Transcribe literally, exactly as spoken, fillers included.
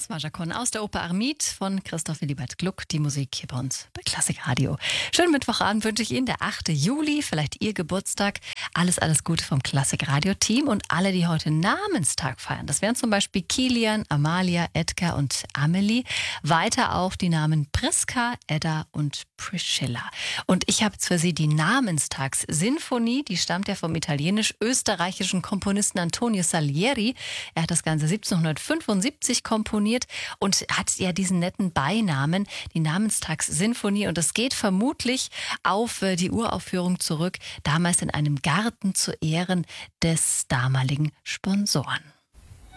Das war Jacon aus der Oper Armid von Christoph Willibert Gluck. Die Musik hier bei uns bei Klassik Radio. Schönen Mittwochabend wünsche ich Ihnen, der achte Juli, vielleicht Ihr Geburtstag. Alles, alles Gute vom Klassik Radio Team und alle, die heute Namenstag feiern. Das wären zum Beispiel Kilian, Amalia, Edgar und Amelie. Weiter auch die Namen Priska, Edda und Priscilla. Und ich habe jetzt für Sie die Namenstagssinfonie. Die stammt ja vom italienisch-österreichischen Komponisten Antonio Salieri. Er hat das Ganze siebzehnhundertfünfundsiebzig komponiert und hat ja diesen netten Beinamen, die Namenstagssinfonie. Und das geht vermutlich auf die Uraufführung zurück, damals in einem Garten zu Ehren des damaligen Sponsoren.